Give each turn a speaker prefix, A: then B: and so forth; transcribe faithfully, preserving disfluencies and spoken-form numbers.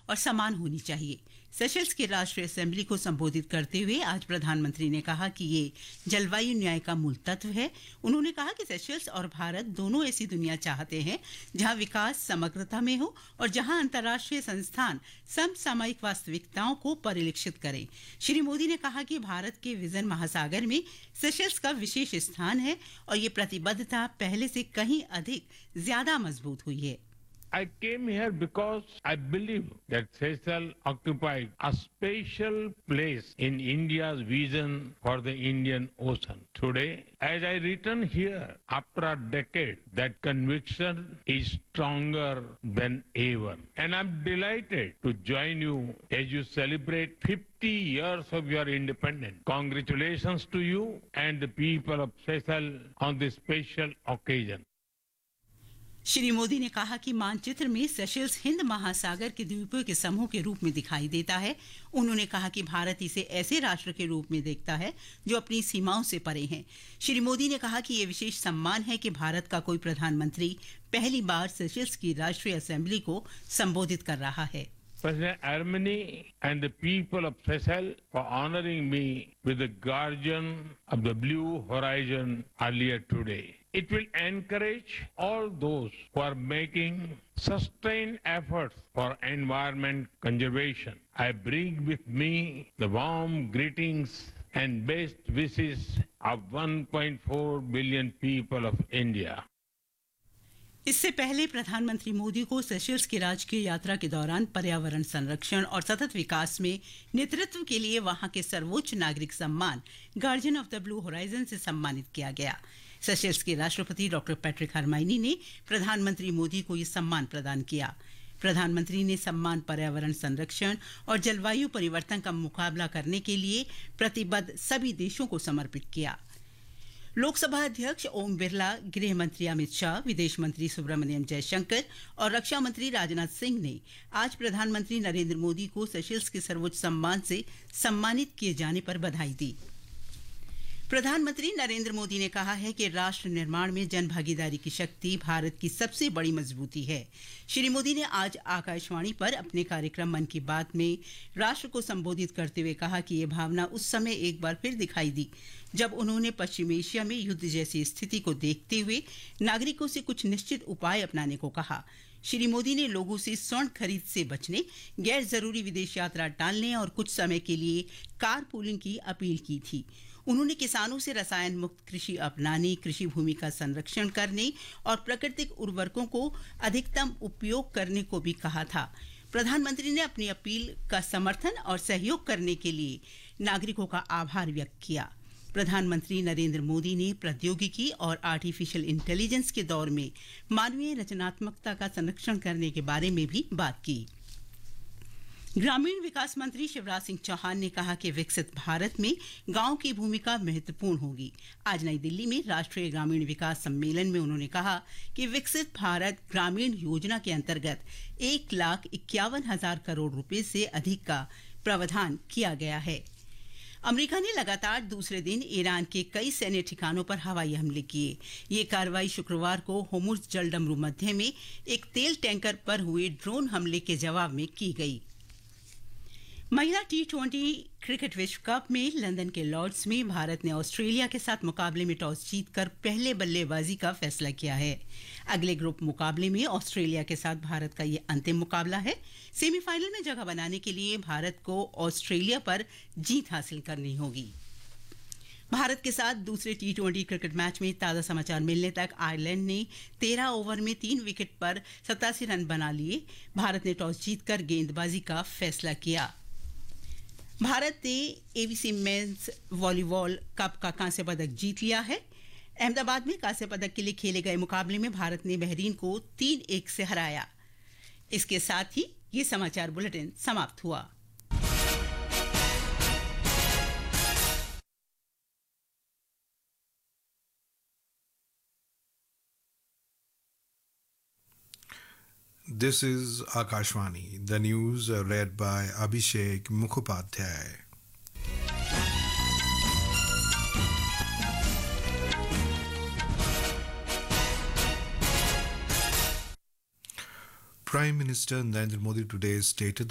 A: और समान होनी चाहिए। सेशल्स की राष्ट्रीय असेंबली को संबोधित करते हुए आज प्रधानमंत्री ने कहा कि ये जलवायु न्याय का मूल तत्व है। उन्होंने कहा कि सेशल्स और भारत दोनों ऐसी दुनिया चाहते हैं जहां विकास समग्रता में हो और जहां अंतर्राष्ट्रीय संस्थान समसामयिक वास्तविकताओं को परिलक्षित करें। श्री मोदी ने कहा कि भारत के विजन महासागर में सेशल्स का विशेष स्थान है और ये प्रतिबद्धता पहले से कहीं अधिक ज्यादा मजबूत हुई है।
B: I came here because I believe that Seychelles occupied a special place in India's vision for the Indian Ocean. Today, as I return here after a decade, that conviction is stronger than ever. And I'm delighted to join you as you celebrate fifty years of your independence. Congratulations to you and the people of Seychelles on this special occasion.
A: Shri Modi ने कहा कि मानचित्र में Seychelles Hind महासागर के द्वीपों के समूह के रूप में दिखाई देता है। उन्होंने कहा कि भारत इसे ऐसे राष्ट्र के रूप में देखता है जो अपनी सीमाओं से परे हैं। श्री मोदी ने कहा कि ये विशेष सम्मान है कि भारत का कोई प्रधानमंत्री पहली बार सेशल्स की राष्ट्रीय असेंबली को संबोधित कर रहा है।
B: President Armeni and the people of Seychelles for honoring me with the Guardian of the Blue Horizon earlier today. It will encourage all those who are making sustained efforts for environment conservation. I bring with me the warm greetings and best wishes of one point four billion people of India.
A: इससे पहले प्रधानमंत्री मोदी को Seychelles की राजकीय यात्रा के दौरान पर्यावरण संरक्षण और सतत विकास में नेतृत्व के लिए वहां के सर्वोच्च नागरिक सम्मान guardian of the blue horizon से सम्मानित किया गया। सेशल्स के राष्ट्रपति डॉक्टर पैट्रिक हरमाइनी ने प्रधानमंत्री मोदी को ये सम्मान प्रदान किया। प्रधानमंत्री ने सम्मान पर्यावरण संरक्षण और जलवायु परिवर्तन का मुकाबला करने के लिए प्रतिबद्ध सभी देशों को समर्पित किया। लोकसभा अध्यक्ष ओम बिरला, गृह मंत्री अमित शाह, विदेश मंत्री सुब्रमण्यम जयशंकर और रक्षा मंत्री राजनाथ सिंह ने आज प्रधानमंत्री नरेंद्र मोदी को सेशल्स के सर्वोच्च सम्मान से सम्मानित किए जाने पर बधाई दी। प्रधानमंत्री नरेंद्र मोदी ने कहा है कि राष्ट्र निर्माण में जन भागीदारी की शक्ति भारत की सबसे बड़ी मजबूती है। श्री मोदी ने आज आकाशवाणी पर अपने कार्यक्रम मन की बात में राष्ट्र को संबोधित करते हुए कहा कि ये भावना उस समय एक बार फिर दिखाई दी जब उन्होंने पश्चिम एशिया में युद्ध जैसी स्थिति को देखते हुए नागरिकों से कुछ निश्चित उपाय अपनाने को कहा। श्री मोदी ने लोगों से स्वर्ण खरीद से बचने, गैर जरूरी विदेश यात्रा टालने और कुछ समय के लिए कार पूलिंग की अपील की थी। उन्होंने किसानों से रसायन मुक्त कृषि अपनाने, कृषि भूमि का संरक्षण करने और प्राकृतिक उर्वरकों को अधिकतम उपयोग करने को भी कहा था। प्रधानमंत्री ने अपनी अपील का समर्थन और सहयोग करने के लिए नागरिकों का आभार व्यक्त किया। प्रधानमंत्री नरेंद्र मोदी ने प्रौद्योगिकी और आर्टिफिशियल इंटेलिजेंस के दौर में मानवीय रचनात्मकता का संरक्षण करने के बारे में भी बात की। ग्रामीण विकास मंत्री शिवराज सिंह चौहान ने कहा कि विकसित भारत में गांव की भूमिका महत्वपूर्ण होगी। आज नई दिल्ली में राष्ट्रीय ग्रामीण विकास सम्मेलन में उन्होंने कहा कि विकसित भारत ग्रामीण योजना के अंतर्गत एक लाख इक्यावन हजार करोड़ रुपए से अधिक का प्रावधान किया गया है। अमेरिका ने लगातार दूसरे दिन ईरान के कई सैन्य ठिकानों पर हवाई हमले किए। ये कार्रवाई शुक्रवार को होर्मुज जलडमरू मध्य में एक तेल टैंकर पर हुए ड्रोन हमले के जवाब में की गई। महिला टी ट्वेंटी क्रिकेट विश्व कप में लंदन के लॉर्ड्स में भारत ने ऑस्ट्रेलिया के साथ मुकाबले में टॉस जीतकर पहले बल्लेबाजी का फैसला किया है। अगले ग्रुप मुकाबले में ऑस्ट्रेलिया के साथ भारत का ये अंतिम मुकाबला है। सेमीफाइनल में जगह बनाने के लिए भारत को ऑस्ट्रेलिया पर जीत हासिल करनी होगी। भारत के साथ दूसरे टी ट्वेंटी क्रिकेट मैच में ताज़ा समाचार मिलने तक आयरलैंड ने तेरह ओवर में तीन विकेट पर सतासी रन बना लिए। भारत ने टॉस जीतकर गेंदबाजी का फैसला किया। भारत ने एबीसी मेंस वॉलीबॉल कप का कांस्य पदक जीत लिया है। अहमदाबाद में कांस्य पदक के लिए खेले गए मुकाबले में भारत ने बहरीन को तीन एक से हराया। इसके साथ ही ये समाचार बुलेटिन समाप्त हुआ।
C: This is Akashvani. The news are read by Abhishek Mukhopadhyay. Prime Minister Narendra Modi today stated